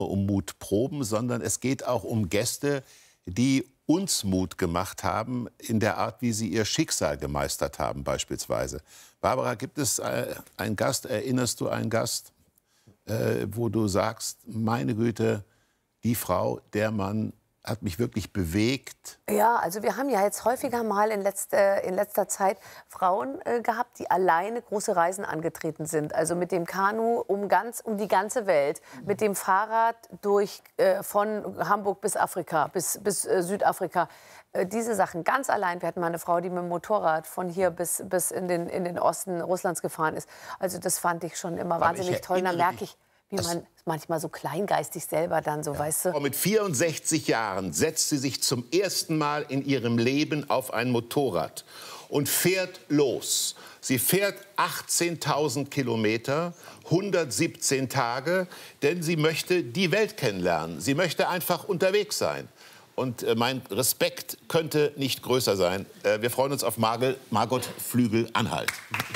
um Mutproben, sondern es geht auch um Gäste, die uns Mut gemacht haben in der Art, wie sie ihr Schicksal gemeistert haben, beispielsweise. Barbara, gibt es einen Gast, erinnerst du einen Gast, wo du sagst, meine Güte, die Frau, der Mann hat mich wirklich bewegt? Ja, also wir haben ja jetzt häufiger mal in letzter Zeit Frauen gehabt, die alleine große Reisen angetreten sind. Also mit dem Kanu um die ganze Welt, mit dem Fahrrad von Hamburg bis Afrika, bis Südafrika. Diese Sachen ganz allein. Wir hatten mal eine Frau, die mit dem Motorrad von hier bis in den Osten Russlands gefahren ist. Also das fand ich schon immer wahnsinnig toll. Da merke ich, wie man manchmal so kleingeistig selber dann so, weißt du. Mit 64 Jahren setzt sie sich zum ersten Mal in ihrem Leben auf ein Motorrad und fährt los. Sie fährt 18.000 Kilometer, 117 Tage, denn sie möchte die Welt kennenlernen. Sie möchte einfach unterwegs sein. Und mein Respekt könnte nicht größer sein. Wir freuen uns auf Margot Flügel-Anhalt.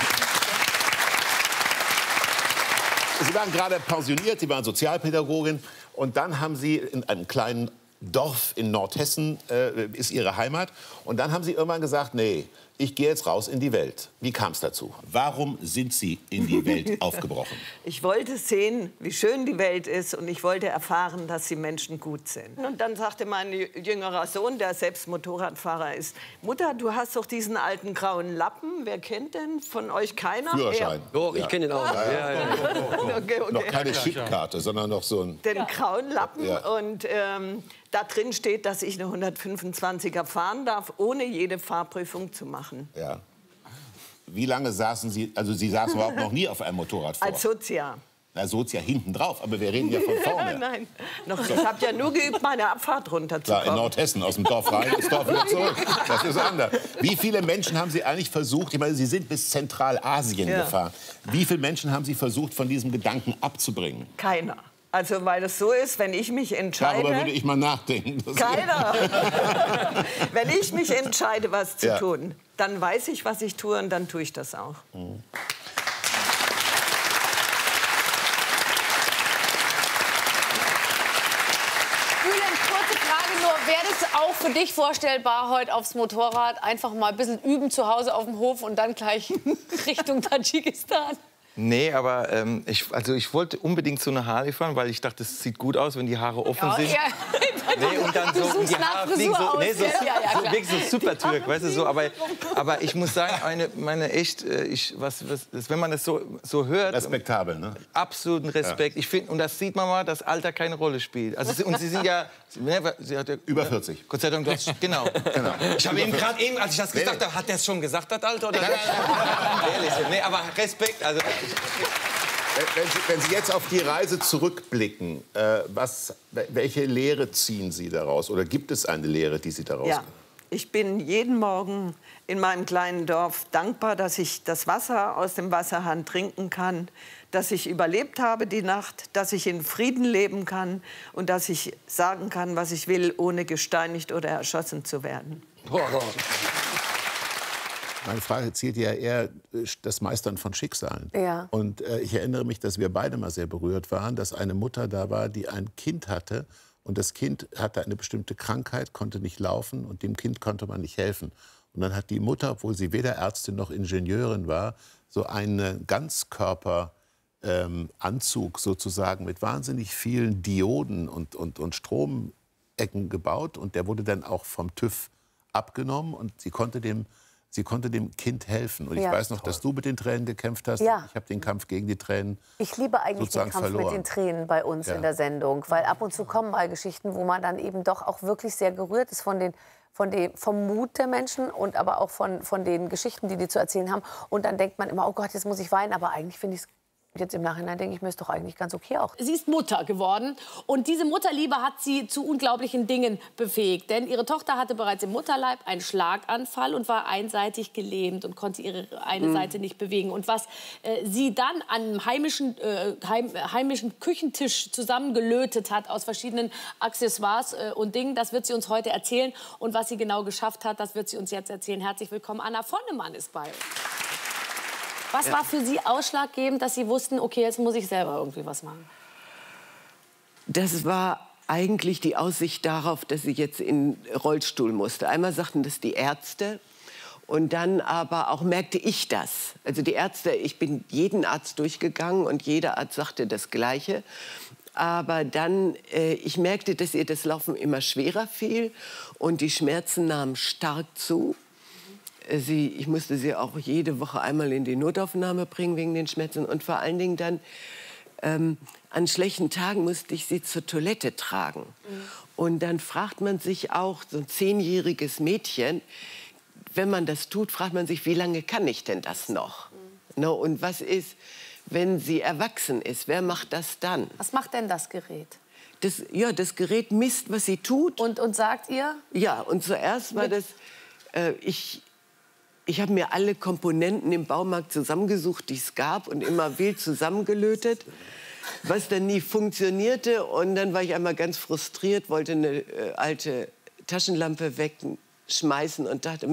Sie waren gerade pensioniert, Sie waren Sozialpädagogin. Und dann haben Sie in einem kleinen Dorf in Nordhessen, ist Ihre Heimat. Und dann haben Sie irgendwann gesagt, nee, ich gehe jetzt raus in die Welt. Wie kam es dazu? Warum sind Sie in die Welt aufgebrochen? Ich wollte sehen, wie schön die Welt ist, und ich wollte erfahren, dass die Menschen gut sind. Und dann sagte mein jüngerer Sohn, der selbst Motorradfahrer ist, Mutter, du hast doch diesen alten grauen Lappen. Wer kennt den? Von euch keiner? Führerschein. Doch, ich kenne ihn auch. Okay. Noch keine Chipkarte, sondern noch so ein... Den grauen Lappen. Ja. Und da drin steht, dass ich eine 125er fahren darf, ohne jede Fahrprüfung zu machen. Ja. Wie lange saßen Sie, also Sie saßen überhaupt noch nie auf einem Motorrad vor? Als Sozia. Na, Sozia hinten drauf, aber wir reden ja von vorne. Nein, ich habe ja nur geübt, meine Abfahrt runterzukommen. Klar, in Nordhessen, aus dem Dorf rein, ins Dorf wieder zurück. Das ist anders. Wie viele Menschen haben Sie eigentlich versucht, ich meine, Sie sind bis Zentralasien gefahren. Wie viele Menschen haben Sie versucht, von diesem Gedanken abzubringen? Keiner. Also, weil es so ist, wenn ich mich entscheide... Darüber würde ich mal nachdenken. Keiner. Wenn ich mich entscheide, was zu tun, dann weiß ich, was ich tue, und dann tue ich das auch. Mhm. Kurze Frage nur, wäre das auch für dich vorstellbar, heute aufs Motorrad einfach mal ein bisschen üben zu Hause auf dem Hof und dann gleich Richtung Tadschikistan? Nee, aber ich wollte unbedingt so eine Harley fahren, weil ich dachte, es sieht gut aus, wenn die Haare offen sind. Ja. Nee, und dann so die Haare fliegen so, nee, so wirklich so super Türk, weißt du, so. Aber ich muss sagen, meine echt, wenn man das so hört. Respektabel, ne? Absoluten Respekt. Ich finde, und das sieht man mal, dass Alter keine Rolle spielt. Also, und Sie sind ja... Sie hat ja über 40. Gott sei Dank, genau. Ich habe gerade eben, als ich das gesagt habe, hat der es schon gesagt, das Alter? Oder? Ehrlich, nee, aber Respekt, also... Wenn Sie jetzt auf die Reise zurückblicken, welche Lehre ziehen Sie daraus? Oder gibt es eine Lehre, die Sie daraus ziehen? Ich bin jeden Morgen in meinem kleinen Dorf dankbar, dass ich das Wasser aus dem Wasserhahn trinken kann, dass ich überlebt habe die Nacht, dass ich in Frieden leben kann und dass ich sagen kann, was ich will, ohne gesteinigt oder erschossen zu werden. Meine Frage zielt ja eher das Meistern von Schicksalen. Ja. Und ich erinnere mich, dass wir beide mal sehr berührt waren, dass eine Mutter da war, die ein Kind hatte. Und das Kind hatte eine bestimmte Krankheit, konnte nicht laufen, und dem Kind konnte man nicht helfen. Und dann hat die Mutter, obwohl sie weder Ärztin noch Ingenieurin war, so einen Ganzkörperanzug sozusagen mit wahnsinnig vielen Dioden und Stromecken gebaut. Und der wurde dann auch vom TÜV abgenommen, und sie konnte dem Kind helfen. Und ich weiß noch, dass du mit den Tränen gekämpft hast. Ja. Ich habe den Kampf gegen die Tränen Ich liebe eigentlich den Kampf mit den Tränen bei uns in der Sendung. Weil ab und zu kommen mal Geschichten, wo man dann eben doch auch wirklich sehr gerührt ist vom Mut der Menschen und aber auch von den Geschichten, die zu erzählen haben. Und dann denkt man immer, oh Gott, jetzt muss ich weinen. Aber eigentlich finde ich es... Jetzt im Nachhinein denke ich mir, ist doch eigentlich ganz okay auch. Sie ist Mutter geworden, und diese Mutterliebe hat sie zu unglaublichen Dingen befähigt. Denn ihre Tochter hatte bereits im Mutterleib einen Schlaganfall und war einseitig gelähmt und konnte ihre eine Seite nicht bewegen. Und was sie dann an einem heimischen Küchentisch zusammengelötet hat aus verschiedenen Accessoires und Dingen, das wird sie uns heute erzählen. Und was sie genau geschafft hat, das wird sie uns jetzt erzählen. Herzlich willkommen, Anna Vonnemann ist bei uns. Was war für Sie ausschlaggebend, dass Sie wussten, okay, jetzt muss ich selber irgendwie was machen? Das war eigentlich die Aussicht darauf, dass sie jetzt in den Rollstuhl musste. Einmal sagten das die Ärzte und dann aber auch merkte ich das. Also die Ärzte, ich bin jeden Arzt durchgegangen und jeder Arzt sagte das Gleiche. Aber dann, ich merkte, dass ihr das Laufen immer schwerer fiel und die Schmerzen nahmen stark zu. Ich musste sie auch jede Woche einmal in die Notaufnahme bringen wegen den Schmerzen und vor allen Dingen dann an schlechten Tagen musste ich sie zur Toilette tragen. Und dann fragt man sich auch, so ein 10-jähriges Mädchen, wenn man das tut, fragt man sich, wie lange kann ich denn das noch? No, und was ist, wenn sie erwachsen ist? Wer macht das dann? Was macht denn das Gerät? Das Gerät misst, was sie tut. Und sagt ihr? Ja, und zuerst war das, ich habe mir alle Komponenten im Baumarkt zusammengesucht, die es gab und immer wild zusammengelötet, was dann nie funktionierte. Und dann war ich einmal ganz frustriert, wollte eine alte Taschenlampe wegschmeißen und dachte,